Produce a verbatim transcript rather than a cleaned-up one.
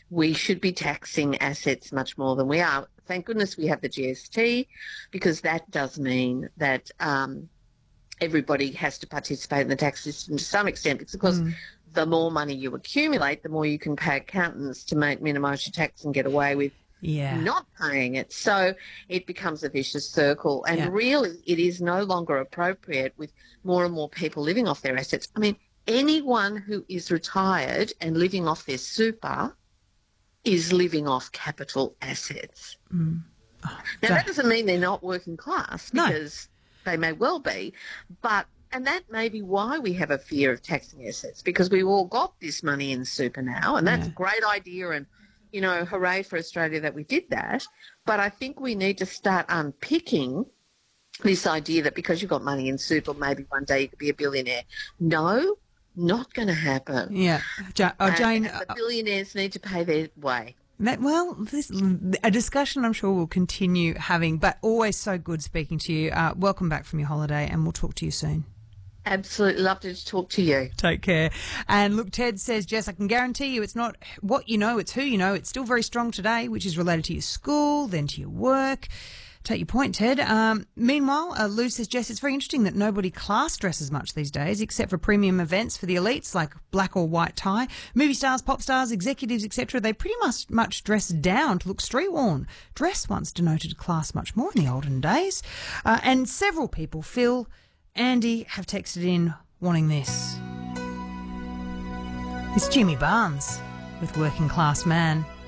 we should be taxing assets much more than we are. Thank goodness we have the G S T, because that does mean that um, everybody has to participate in the tax system to some extent. It's because Mm. the more money you accumulate, the more you can pay accountants to make minimise your tax and get away with Yeah. not paying it. So it becomes a vicious circle. And Yeah. really, it is no longer appropriate with more and more people living off their assets. I mean, anyone who is retired and living off their super is living off capital assets. Mm. Now, so- that doesn't mean they're not working class, No. because they may well be, but and that may be why we have a fear of taxing assets, because we've all got this money in super now, and that's Yeah. a great idea, and, you know, hooray for Australia that we did that. But I think we need to start unpicking this idea that because you've got money in super, maybe one day you could be a billionaire. No, not going to happen. Yeah. Ja- oh, And- Jane, and the billionaires need to pay their way. That, well, this a discussion I'm sure we'll continue having, but always so good speaking to you. Uh, welcome back from your holiday, and we'll talk to you soon. Absolutely love to talk to you. Take care. And look, Ted says, Jess, I can guarantee you it's not what you know, it's who you know. It's still very strong today, which is related to your school, then to your work. Take your point, Ted. Um, meanwhile, uh, Lou says, Jess, it's very interesting that nobody class dresses much these days, except for premium events for the elites like black or white tie. Movie stars, pop stars, executives, et cetera. They pretty much, much dress down to look street worn. Dress once denoted class much more in the olden days. Uh, and several people, Phil, Andy, have texted in wanting this. It's Jimmy Barnes with Working Class Man.